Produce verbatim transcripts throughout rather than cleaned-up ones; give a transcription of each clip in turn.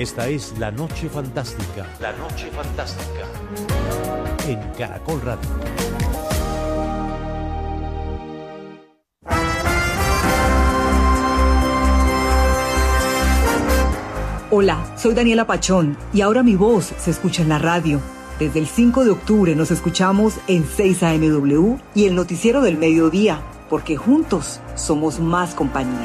Esta es La Noche Fantástica. La Noche Fantástica. En Caracol Radio. Hola, soy Daniela Pachón y ahora mi voz se escucha en la radio. Desde el cinco de octubre nos escuchamos en seis A M W y el noticiero del mediodía, porque juntos somos más compañía.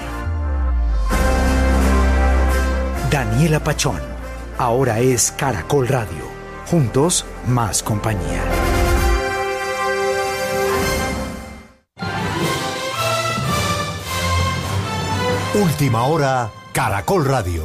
Daniela Pachón, ahora es Caracol Radio. Juntos, más compañía. Última hora, Caracol Radio.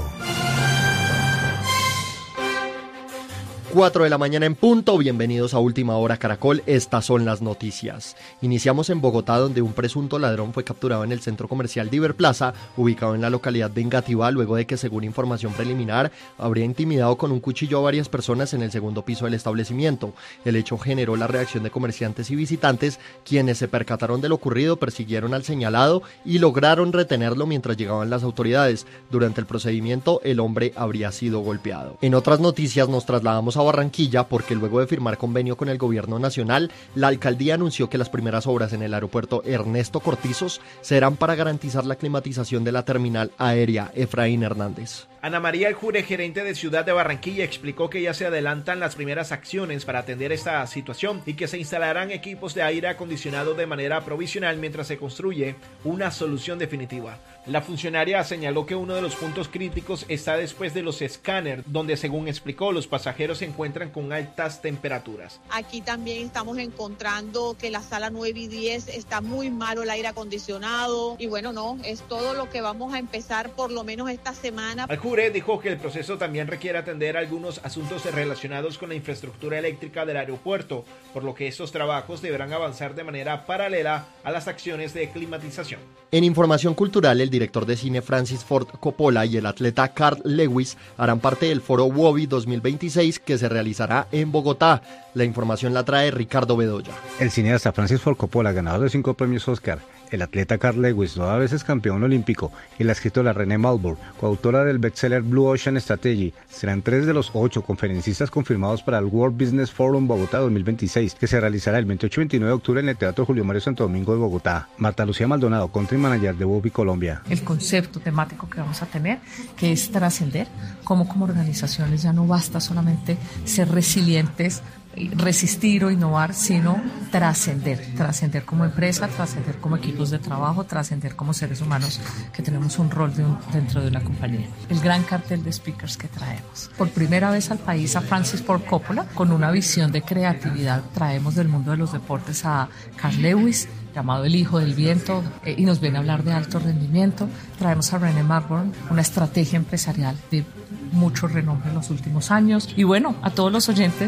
cuatro de la mañana en punto, bienvenidos a Última Hora Caracol, estas son las noticias. Iniciamos en Bogotá, donde un presunto ladrón fue capturado en el centro comercial Diver Plaza, ubicado en la localidad de Engativá, luego de que, según información preliminar, habría intimidado con un cuchillo a varias personas en el segundo piso del establecimiento. El hecho generó la reacción de comerciantes y visitantes, quienes se percataron de lo ocurrido, persiguieron al señalado y lograron retenerlo mientras llegaban las autoridades. Durante el procedimiento, el hombre habría sido golpeado. En otras noticias nos trasladamos a Barranquilla, porque luego de firmar convenio con el gobierno nacional, la alcaldía anunció que las primeras obras en el aeropuerto Ernesto Cortizos serán para garantizar la climatización de la terminal aérea Efraín Hernández. Ana María Aljure, gerente de Ciudad de Barranquilla, explicó que ya se adelantan las primeras acciones para atender esta situación y que se instalarán equipos de aire acondicionado de manera provisional mientras se construye una solución definitiva. La funcionaria señaló que uno de los puntos críticos está después de los escáneres, donde, según explicó, los pasajeros se encuentran con altas temperaturas. Aquí también estamos encontrando que la sala nueve y diez está muy malo el aire acondicionado y bueno, no, es todo lo que vamos a empezar por lo menos esta semana. Aljure dijo que el proceso también requiere atender algunos asuntos relacionados con la infraestructura eléctrica del aeropuerto, por lo que estos trabajos deberán avanzar de manera paralela a las acciones de climatización. En información cultural, el director de cine Francis Ford Coppola y el atleta Carl Lewis harán parte del foro WOBI dos mil veintiséis, que se realizará en Bogotá. La información la trae Ricardo Bedoya. El cineasta Francis Ford Coppola, ganador de cinco premios Oscar, el atleta Carl Lewis, nueve veces campeón olímpico, y la escritora Renée Malbour, coautora del bestseller Blue Ocean Strategy, serán tres de los ocho conferencistas confirmados para el World Business Forum Bogotá dos mil veintiséis, que se realizará el veintiocho y veintinueve de octubre en el Teatro Julio Mario Santo Domingo de Bogotá. Marta Lucía Maldonado, Country Manager de WOBI Colombia. El concepto temático que vamos a tener, que es trascender, cómo como organizaciones ya no basta solamente ser resilientes, resistir o innovar, sino trascender, trascender como empresa, trascender como equipos de trabajo, trascender como seres humanos que tenemos un rol de un, dentro de una compañía. El gran cartel de speakers que traemos. Por primera vez al país a Francis Ford Coppola, con una visión de creatividad. Traemos del mundo de los deportes a Carl Lewis, llamado el hijo del viento, eh, y nos viene a hablar de alto rendimiento. Traemos a Renée Malbour, una estrategia empresarial de mucho renombre en los últimos años. Y bueno, a todos los oyentes